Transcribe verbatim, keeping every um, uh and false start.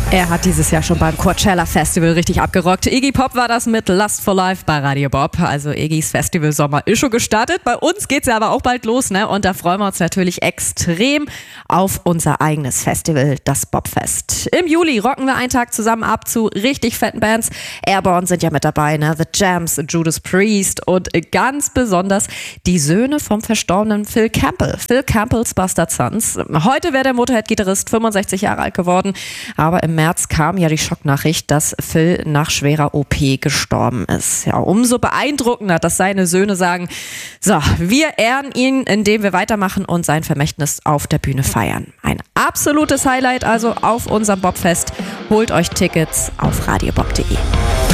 Er hat dieses Jahr schon beim Coachella Festival richtig abgerockt. Iggy Pop war das mit Lust for Life bei Radio Bob. Also Iggys Festival Sommer ist schon gestartet. Bei uns geht's ja aber auch bald los, ne? Und da freuen wir uns natürlich extrem auf unser eigenes Festival, das Bobfest. Im Juli rocken wir einen Tag zusammen ab zu richtig fetten Bands. Airborne sind ja mit dabei, ne? The Jams, Judas Priest und ganz besonders die Söhne vom verstorbenen Phil Campbell. Phil Campbells Bastard Sons. Heute wäre der Motorhead-Gitarrist fünfundsechzig Jahre alt geworden, aber im März kam ja die Schocknachricht, dass Phil nach schwerer O P gestorben ist. Ja, umso beeindruckender, dass seine Söhne sagen, so, wir ehren ihn, indem wir weitermachen und sein Vermächtnis auf der Bühne feiern. Ein absolutes Highlight also auf unserem Bobfest. Holt euch Tickets auf radiobob punkt de.